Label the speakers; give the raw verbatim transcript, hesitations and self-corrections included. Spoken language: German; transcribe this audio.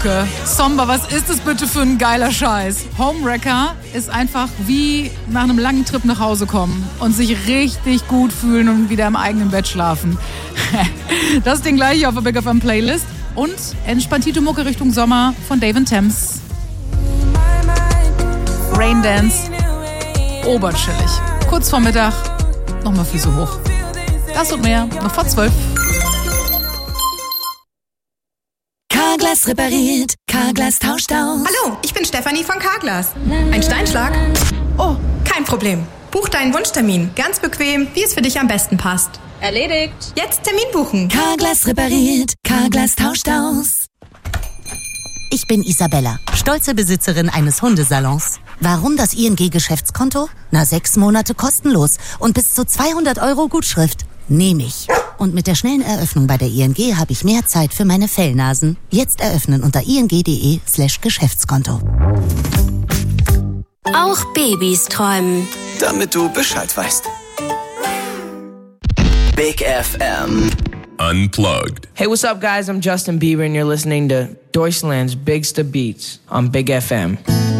Speaker 1: Somber, was ist das bitte für ein geiler Scheiß? Homewrecker ist einfach wie nach einem langen Trip nach Hause kommen und sich richtig gut fühlen und wieder im eigenen Bett schlafen. Das Ding gleich auf der Big F M Playlist. Und entspannte Mucke Richtung Sommer von Dave Thames. Raindance. Oberchillig. Kurz vor Mittag. Nochmal Füße hoch. Das und mehr. Noch vor zwölf.
Speaker 2: Carglass repariert, Carglass tauscht aus.
Speaker 3: Hallo, ich bin Stefanie von Carglass. Ein Steinschlag? Oh, kein Problem. Buch deinen Wunschtermin. Ganz bequem, wie es für dich am besten passt.
Speaker 4: Erledigt.
Speaker 3: Jetzt Termin buchen.
Speaker 2: Carglass repariert, Carglass tauscht aus. Ich bin Isabella, stolze Besitzerin eines Hundesalons. Warum das I N G-Geschäftskonto? Na, sechs Monate kostenlos und bis zu zweihundert Euro Gutschrift. Nehme ich. Und mit der schnellen Eröffnung bei der I N G habe ich mehr Zeit für meine Fellnasen. Jetzt eröffnen unter ing.de slash Geschäftskonto.
Speaker 5: Auch Babys träumen.
Speaker 6: Damit du Bescheid weißt. Big F M.
Speaker 7: Unplugged.
Speaker 8: Hey, what's up, guys? I'm Justin Bieber, and you're listening to Deutschland's Bigsta Beats on Big F M.